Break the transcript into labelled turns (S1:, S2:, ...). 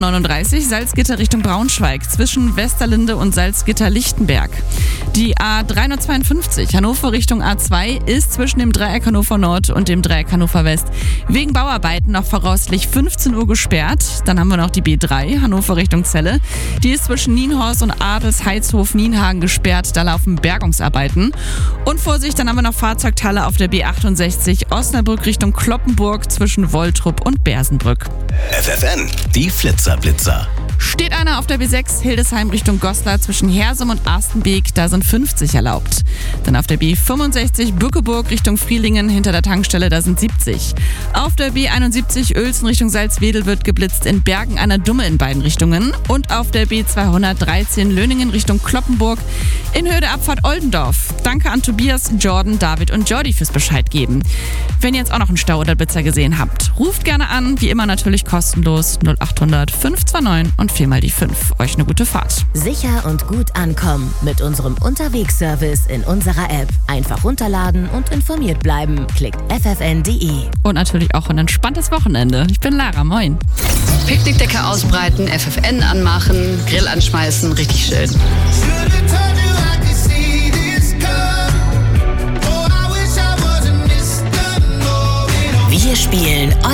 S1: 39 Salzgitter Richtung Braunschweig zwischen Westerlinde und Salzgitter-Lichtenberg. Die A352 Hannover Richtung A2 ist zwischen dem Dreieck Hannover Nord und dem Dreieck Hannover West wegen Bauarbeiten noch voraussichtlich 15 Uhr gesperrt. Dann haben wir noch die B3 Hannover Richtung Celle. Die ist zwischen Nienhorst und Adelsheizhof-Nienhagen gesperrt. Da laufen Bergungsarbeiten. Und Vorsicht, dann haben wir noch Fahrzeugteile auf der B68 Osnabrück Richtung Kloppenburg zwischen Woltrup und Bersenbrück.
S2: FFN, die Flitzer.
S1: Steht einer auf der B6 Hildesheim Richtung Goslar zwischen Hersum und Arstenbeek, da sind 50 erlaubt. Dann auf der B65 Bückeburg Richtung Frielingen hinter der Tankstelle, da sind 70. Auf der B71 Uelzen Richtung Salzwedel wird geblitzt, in Bergen an der Dumme in beiden Richtungen. Und auf der B213 Löningen Richtung Kloppenburg in Höhe der Abfahrt Oldendorf. Danke an Tobias, Jordan, David und Jordi fürs Bescheid geben. Wenn ihr jetzt auch noch einen Stau oder Blitzer gesehen habt, ruft gerne an, wie immer natürlich kostenlos 0800 529 und 4 mal die 5. Euch eine gute Fahrt.
S3: Sicher und gut ankommen mit unserem Unterwegsservice in unserer App. Einfach runterladen und informiert bleiben. Klickt ffn.de.
S1: Und natürlich auch ein entspanntes Wochenende. Ich bin Lara, moin.
S4: Picknickdecke ausbreiten, FFN anmachen, Grill anschmeißen, richtig schön.